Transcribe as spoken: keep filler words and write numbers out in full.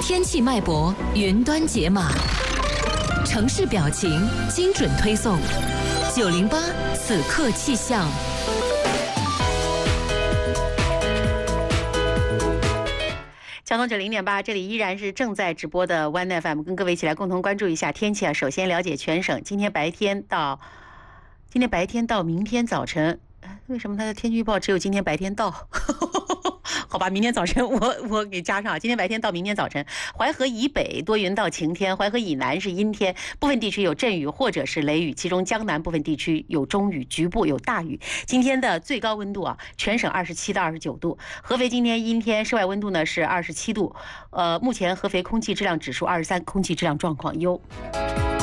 天气脉搏，云端解码，城市表情，精准推送。九零八此刻气象。 交通九零点八，这里依然是正在直播的 One F M， 跟各位一起来共同关注一下天气啊。首先了解全省今天白天到今天白天到明天早晨，为什么它的天气预报只有今天白天到？好吧，明天早晨我我给加上，今天白天到明天早晨，淮河以北多云到晴天，淮河以南是阴天，部分地区有阵雨或者是雷雨，其中江南部分地区有中雨，局部有大雨。今天的最高温度啊，全省二十七到二十九度。合肥今天阴天，室外温度呢是二十七度。呃，目前合肥空气质量指数二十三，空气质量状况优。